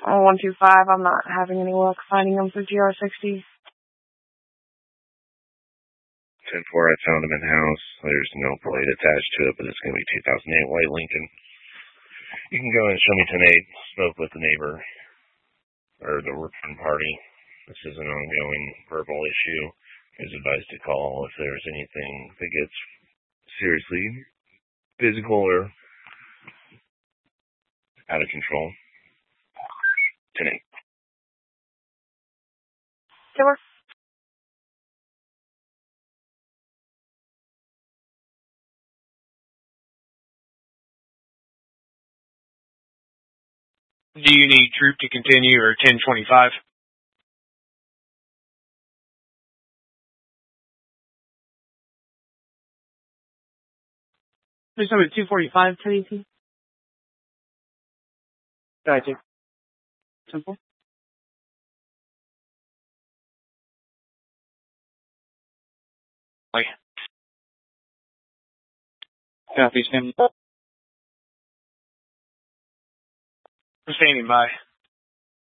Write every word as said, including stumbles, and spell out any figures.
Oh, one two five, I'm not having any luck finding him through G R sixty. ten four, I found him in-house. There's no plate attached to it, but it's going to be two thousand eight white Lincoln. You can go and show me ten eight. Spoke with the neighbor, or the return party. This is an ongoing verbal issue. Is advised to call if there's anything that gets seriously physical or out of control. ten eight. Sure. Do you need troop to continue or ten twenty-five? There's number two forty-five, ten eighteen. Gotcha. Simple. Like, copy, Sam. Standing by.